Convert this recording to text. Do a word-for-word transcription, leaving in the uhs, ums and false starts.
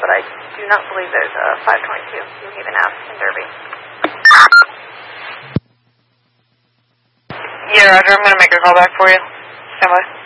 but I do not believe there's a five twenty-two. You can even ask in Derby. Yeah, Roger, I'm going to make a call back for you. Stand by.